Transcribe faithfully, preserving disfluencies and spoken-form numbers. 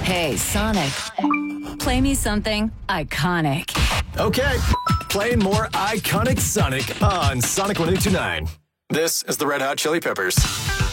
Hey, Sonic, play me something iconic. Okay, playing more iconic Sonic on Sonic one oh two nine. This is the Red Hot Chili Peppers.